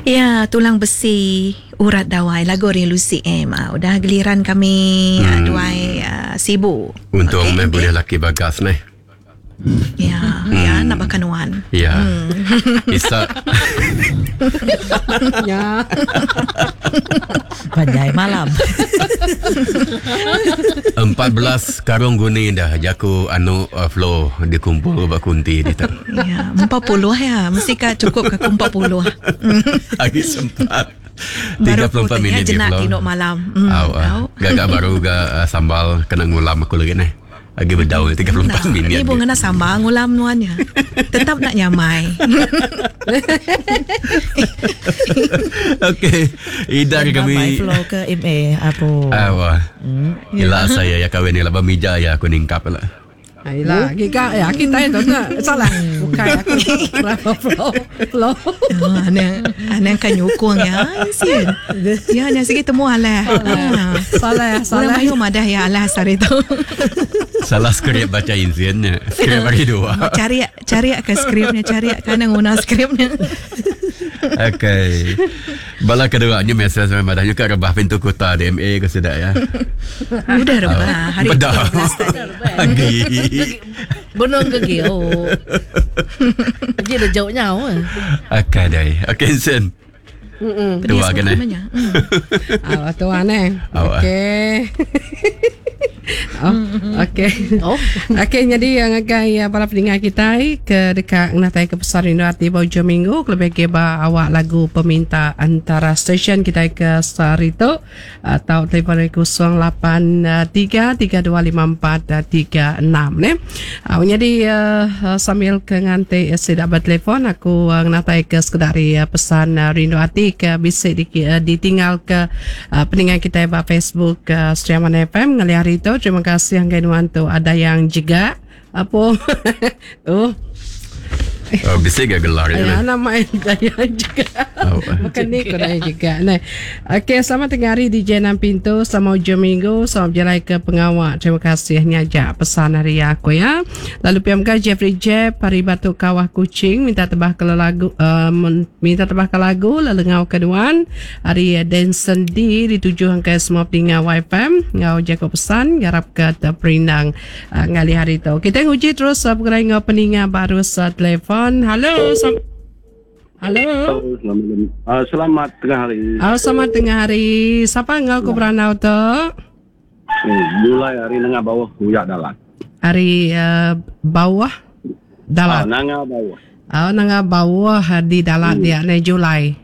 Ya, tulang besi, urat dawai, lagu Lucy M. Udah giliran kami duai sibuk. Untuk Okey, boleh laki bagas ni. Ya, ya nak bakanuan. Ya. Isa. Ya. Pandai malam. 14 karung guni dah jaku flow dikumpul bak kunti di tak. Ya, 40 ya. Mesti cukup ke 40. Lagi sempat. Baru 34 minit di jenak flow. tinok malam. Gagak baru sambal kena ngulam aku lagi ni. Lagi berdaun 34 minit. Ini pun kena sambal ngulam nuannya. Tetap nak nyamai. Okey. Idar kami. Flow ke MA apa? Wah. Yelah saya ya kahwin ni lah Bamija ya aku ningkap lah. Ayolah, kita ya kita itu tak salah. Bukan aku berapa flow. Aneh kan nyukung ya. Sian. Ya, hanya sikit temu alah. Salah. Orang bayu madah ya alah sari tu. Salah skrip baca insiannya. Skrip hari dua. Cari ke skripnya, cari kan guna skripnya. Okey. Bala keduanya mesej sama madahnya ke rebah pintu kota DMA ke sudah ya. Udah rebah hari Bedah. 13 tadi. Lagi. Benung ke gio. Dia dah jauh nyawa. Okey dah. Okey Sen. Dua kan eh. Awak tu aneh. Okey. Okey, jadi yang agai para pendengar kita ke dekat natai ke Besar Rindu Hati Bojo Minggu lebih ke awak lagu peminta antara stesen kita ke Sarito atau telefon 083-3254-36 ni. Jadi sambil ke nganti saya dapat telefon aku natai ke sekadari pesan Rindu Hati ke bisa ditinggal ke pendengar kita di Facebook Streaman FM ngali hari itu. Terima kasih yang gainuan tu ada yang juga apa Bisa gak gelar ya nama saya juga bukan ni korang juga nah. Okey, selamat tengah hari DJ 6 Pintu, selamat hujung minggu, selamat berjalan ke pengawal. Terima kasih ni ajak pesan hari aku ya. Lalu PMK Jeffrey Jeb Pari Batu Kawah Kucing minta tebah ke lagu Lelengau Keduan hari Denson D ditujukan ke semua pendengar YFM ngau jaga pesan garap ke terperindang ngali hari tu. Kita nguji terus bergerak ngau pendengar baru telefon. Halo. Halo. Selamat tengah hari. Selamat tengah hari. Siapa ngau ku beranau tu? Julai hari nengah bawah kuyak dalat. Hari bawah dalat. Nengah bawah. Nengah bawah di dalat dia ni Julai.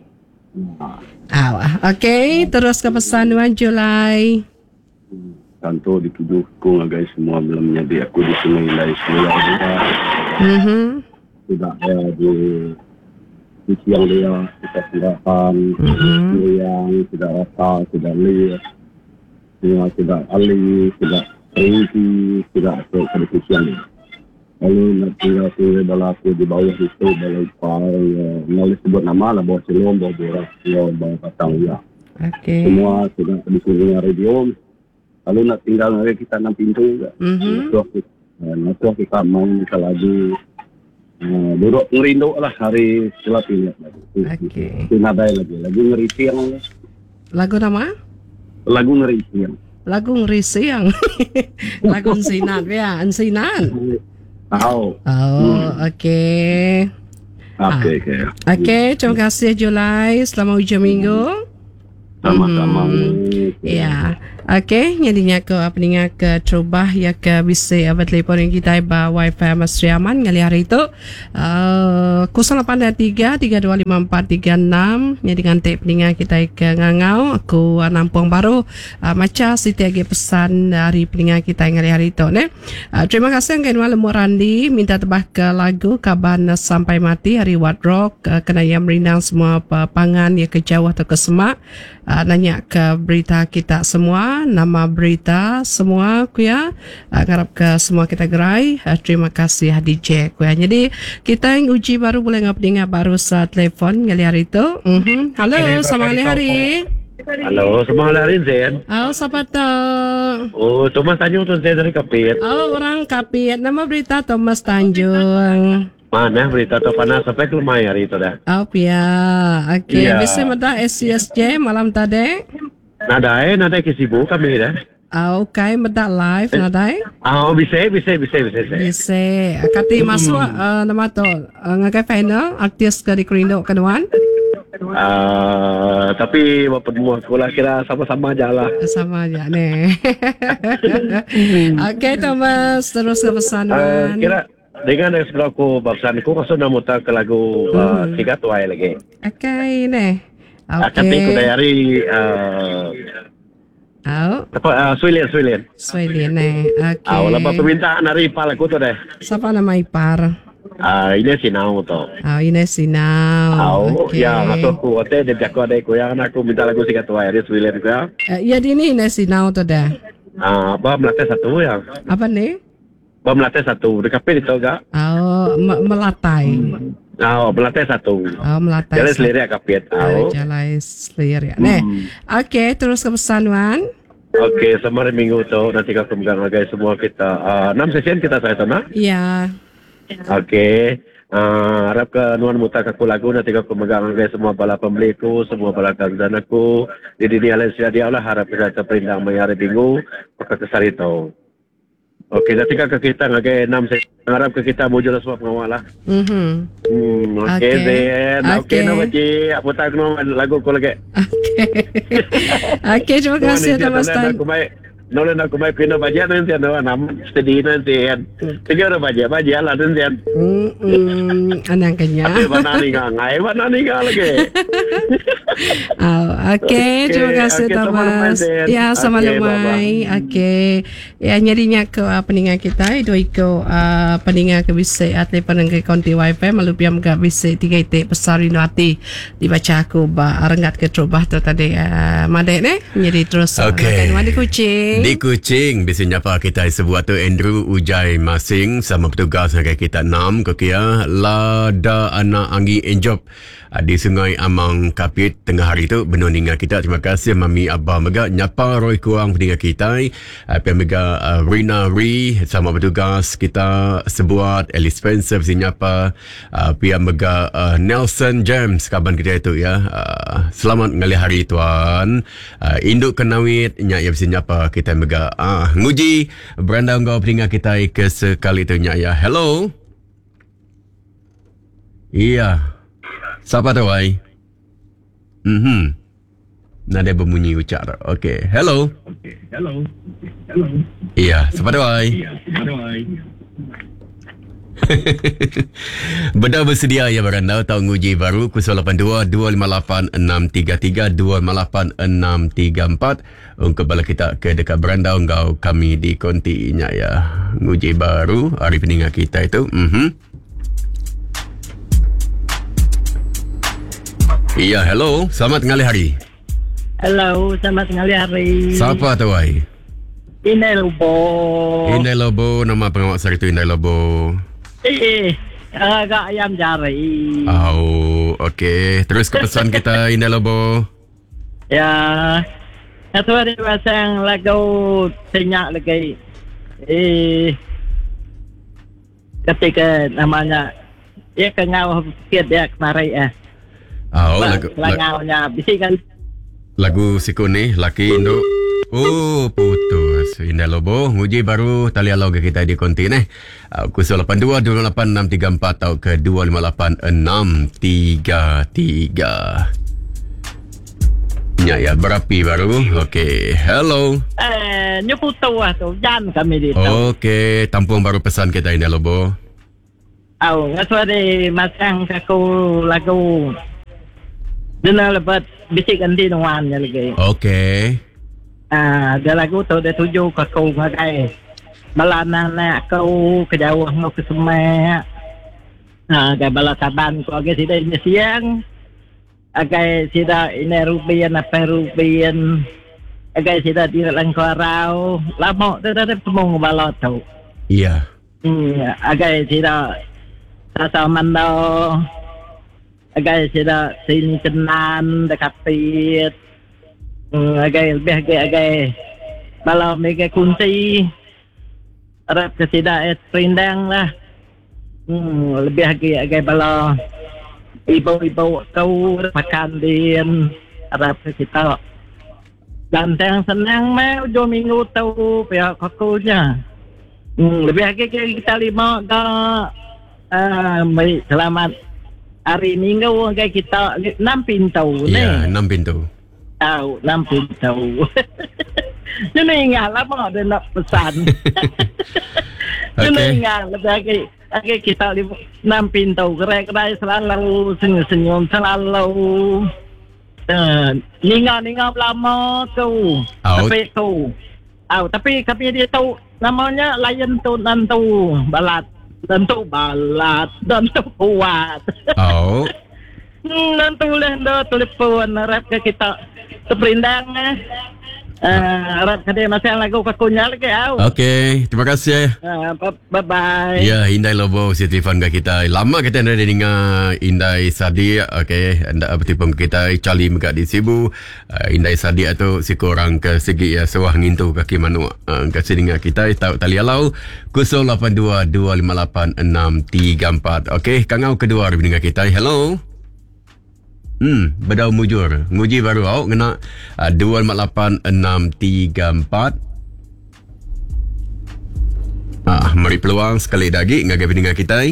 Okey, terus ke pesan 1 Julai. Kantor dituduh ku ngagai semua belum menjadi aku di sungai lai semua juga. Tidak ada di siang dia kita tindakan yang tidak rasa, tidak lihat, tidak alih, tidak rinci, tidak untuk kedisian. Lalu nak tinggal balaku di bawah itu balai parang nulis sebut nama lah bawa silom, bawa beras, bawa patang ya. Semua sudah di sungai radio. Lalu nak tinggal kita 6 pintu juga. Nanti kita mau kita lagi duduk ngerindu lah hari setelah pilih lagi. Tinadai lagi ngerisiang. Lagu nama? Lagu ngerisiang. Lagu ngerisiang. Lagu sinat ya, sinat. Okey. Okey, terima kasih Julai. Selamat hujung minggu. Sama-sama. Ya. Okey, nyadinya ke pendengar ke terubah ya ke bisa telefon yang kita ba wifi Mas Riaman ngali hari itu 083-3254-36 nyadi ganti pendengar kita ke ngangau aku nampung baru maca Siti agi pesan dari pendengar kita ngali hari itu ne. Terima kasih yang kenal Randi minta tebah ke lagu Kaban Sampai Mati hari Wat Rock kena yang merindang semua pangan ya ke Jawa atau ke Semak nanya ke berita kita semua nama berita semua kuya ngarap ke semua kita gerai. Terima kasih DJ kuya. Jadi kita yang uji baru boleh ngapdinga baru sa telefon ngali hari itu. Halo, selamat hari. Halo, selamat hari Zen. Siapa tu? Thomas Tanjung tu Zen dari Kapit. Orang Kapit. Nama berita Thomas Tanjung. Mana berita tu panas sampai ke lemai hari itu dah. Oh ya. Okey, Ya. bisa mada SCSJ malam tadi. Nada kesibu kami dah. Okay, mada live nadai. Bisa. Bisa. Kati masuk nama tu ngakai final artis ke di Kerindo keduan. Tapi semua sekolah kira sama-sama aja lah. Sama aja nih. Okay, Thomas terus ke pesanan. Kira dengan eksplor aku babsanku kasih nak mutar ke lagu tiga tuai lagi. Okay, nih. Kati ku dari Suilin. Suilin nih. Okay. Wala permintaan dari ipar aku tu deh. Siapa nama ipar? Ini Sinau tu. Ines Sinau. Okay. Ya, atau aku dia jago ada aku yang aku minta lagu tiga tuai dari Suilin ku ya. Ya di ini Ines Sinau tu dah. Bah melatih satu ya. Apa nih? Bah melatih satu. Dekat apa itu enggak? Melatai. Melatih satu. Melatai. Jalan selirik kapit. Jalan selirik. Nih. Okay, terus ke pesanan. Okey, semalam minggu tu nanti aku megang lagi semua kita 6 session kita saya tahu nak. Ya. Okey. Harap ke nuan mutak aku lagu nanti aku megang lagi semua bala pembeliku, semua bala kanzan aku. Di dunia lain dia lah harap kita terperindang hari minggu pakai kesari tu. Okey, nanti kita lagi 6 session. Harap ke kita muncul semua pengawal lah. Okey, then. Okey, nama cik. Apa tak kena lagu aku lagi. Okey, terima kasih Thomas Tan. Nolen aku mai kena baca nanti ada nama steady nanti kan. Tiga orang baca lah nanti kan. Anang kenya. Mana ni lagi. Okey, terima kasih Thomas. Ya, sama lemai. Okey. Ya, nyarinya ke peningan kita itu iko peningan ke bisa atlet penengah konti wifi malupiam ke bisa 3 itik besar inoati dibaca aku ba renggat ke trobah tu tadi madek ne. Jadi terus Okey. di kucing. Di Kuching, biasanya apa kita sebuah tu Andrew Ujai Masing sama petugas yang kita 6 kekia lada anak anggi enjop di Sungai Amang Kapit tengah hari tu benar dengan kita. Terima kasih Mami Abah Mega nyapa Roy Kuang dengan kita. Pia Mega Rina Ri sama petugas kita sebuat Ellie Spencer biasanya apa Pia Mega Nelson James kaban kita itu ya. Selamat ngali hari tuan. Induk Kenawit nya ya biasanya apa kita mega nguji beranda engkau peningat kita ke sekali tu nya ya. Hello. Iya. Siapa tu ai? Nada berbunyi ucar. Okey. Hello. Iya, siapa tu ai? Benar bersedia ya beranda tahun uji baru 082-258-633 258-634 untuk bala kita ke dekat beranda engkau kami di kontinya ya. Uji baru hari peningat kita itu. Iya, hello. Selamat tengah hari. Hello, selamat tengah hari. Siapa tu ai? Inai Lobo. Inai Lobo, nama pengawal sari tu Inai Lobo. Agak ayam jari. Okey. Terus ke pesan kita Inai Lobo. Ya. Itu ada pasang lagu senyak lagi. Ketika namanya dia kengau sikit dia kemarin Langaunya bisikan. Lagu sikun ni laki Indo. Oh, putus. Indah Lobo, nguji baru tali alau ke kita di konti ni. 082-258-634 atau ke 258-633. Ya, berapi baru. Okey, hello. Nyupu tua tu, jam kami di tu. Okey, tampung baru pesan kita Indah Lobo. Ngasuari masang aku lagu. Dina lebat bisik ganti nuannya lagi. Okey. Dia lagu tu dia tuju ke kau ngagai. Malana nak kau kejauh mau ke semai. Agai bala saban ko agai sida ini siang. Agai sida ini rubian apa rubian. Agai sida di lang korau. Lama tu dah semua bala tu. Iya. Agai sida sasa mando. Agai sida sini tenan dekat pit. Agai lebih agai malam mega kunci. Arab ke sida perindang lah. lebih agak bala ibu-ibu kau makan din Arab kita dan yang senang mau 2 minggu tahu pihak kakunya lebih agak kita 5 ke selamat hari minggu agak kita 6 pintu Ya, 6 pintu. tahu 6 pintu jadi ingat lama ada nak pesan jadi ingat lebih agak kita 6 pintu gerai-gerai selalu senyum-senyum selalu ninga lama tu tapi tu tapi kami dia tahu namanya layan tu nantu balat dan tu kuat nantu lendo telepon rap ke kita seperindang rap ke dia masih lagu kakunya lagi Okey, terima kasih. Bye bye. Ya, Indai Lobo si telefon ke kita. Lama kita ada dengar Indai Sadi. Okey, anda bertipu kita Charlie megak di Sibu. Indai Sadi tu si korang ke segi ya sewah ngintu kaki manu kasih dengar kita tahu tali alau 0822588634. Okey, kangau kedua dengar kita. Hello. Bedau mujur. Nguji baru awak kena 2588634. Mari peluang sekali lagi ngagai pendengar kita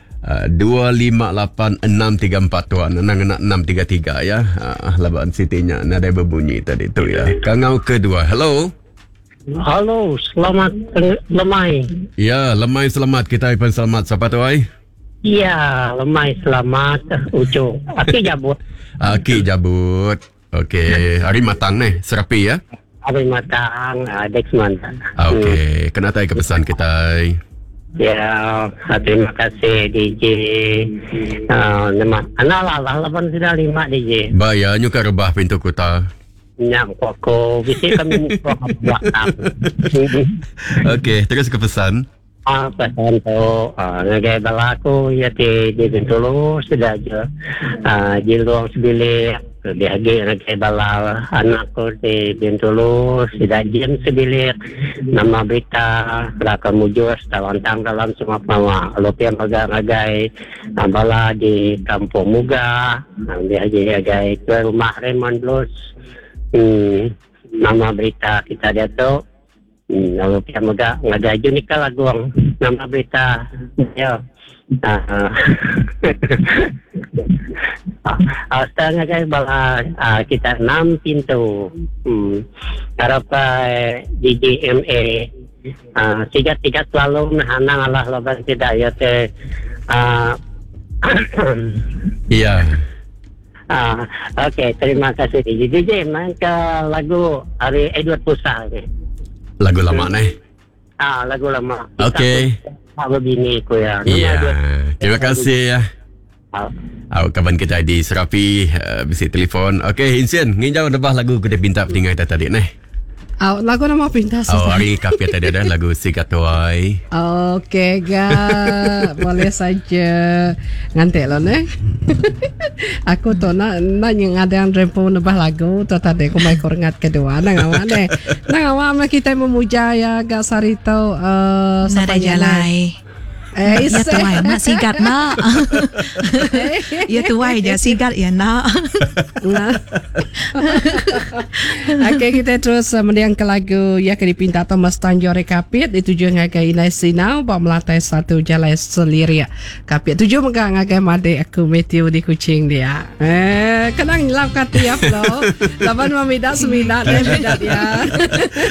2588634 tuan nak 633 ya. Laban sitinya nada berbunyi tadi tu ya. Kangau kedua. Hello. Halo, selamat Lemai. Ya, Lemai selamat. Kita pun selamat. Siapa tu ai? Ya, Lemai selamat. Ucu. Aki jabut. Aki jabut. Okey, hari matang ni. Serapi ya. Hari matang, Dexman. Okey, kena tay ke pesan kita. Ya, terima kasih DJ. Anak lah, 895 DJ. Bayar nyuka rebah pintu kota. Nyam koko, bisa kami muka belakang. Okey, terus ke pesan. Pesan tu, ngagai balaku ya di Bintulu sudah je. Di luang sebilik, biagi ngagai bala anakku di Bintulu sudah jam sebilik. Nama berita belakang mujur tawantang dalam semua pama. Lopian ngagai bala di Kampung Muga, biagi ngagai ke rumah Raymond Blues. Nama berita kita dia tu. Lalu kita ngagai unika laguang nama berita ya. Asalnya guys bala kita 6 pintu. Harap DJMA tiga selalu hanang Allah laban tidak ya te. Iya. Okey, terima kasih DJ. Main ke lagu hari Edward Pusa ni. Lagu lama ni. Lagu lama. Okey. Apa bini ku ya. Ya. Terima kasih ya. Kawan kita di Serapi bisi telefon. Okey, Insian, nginjau debah lagu kita pinta pendengar tadi ni. Lagu nama pintas. Hari kapia tadi ada lagu Sikatoai. Okey, ga. Boleh saja. Ngantek lo ne. Aku tu nak yang ada yang rempo nebah lagu tu tadi aku mai korengat kedua nang awak ne. Nang awak kita memuja ya ga sarito Nada jalai. Ya tuai nak sigat nak. Ya tuai je sigat ya nak. Okey, kita terus mendiang ke lagu ya ke dipinta Thomas Tanjore Kapit dituju ngagai Inai Sinau ba melatai satu jalai seliria. Kapit tuju mega ngagai made aku Matthew di Kuching dia. Kenang lap katiap lo. Laban mamida semina dia ya.